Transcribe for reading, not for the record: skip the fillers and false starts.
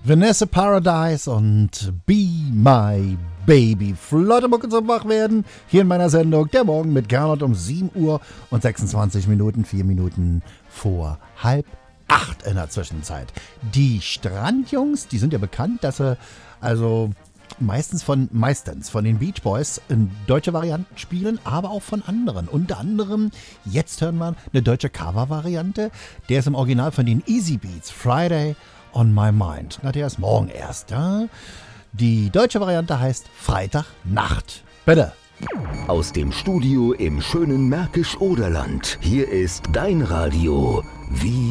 Vanessa Paradise und Be My Baby. Flotte Mucke zum Wachwerden. Hier in meiner Sendung Der Morgen mit Gernot um 7 Uhr und 26 Minuten, 4 Minuten vor 7:30 in der Zwischenzeit. Die Strandjungs, die sind ja bekannt, dass sie meistens von den Beach Boys in deutsche Varianten spielen, aber auch von anderen. Unter anderem, jetzt hören wir eine deutsche Cover-Variante. Der ist im Original von den Easy Beats, Friday on My Mind. Na, der ist morgen erst. Ja? Die deutsche Variante heißt Freitagnacht. Bitte. Aus dem Studio im schönen Märkisch-Oderland. Hier ist dein Radio. Wie